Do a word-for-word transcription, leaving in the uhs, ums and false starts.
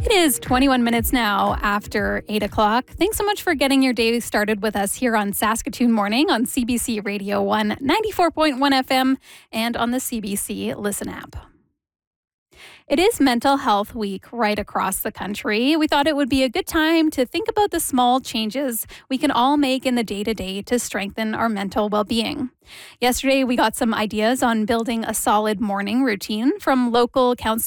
It is twenty-one minutes now after eight o'clock. Thanks so much for getting your day started with us here on Saskatoon Morning on C B C Radio one ninety-four point one F M and on the C B C Listen app. It is Mental Health Week right across the country. We thought it would be a good time to think about the small changes we can all make in the day-to-day to strengthen our mental well-being. Yesterday, we got some ideas on building a solid morning routine from local council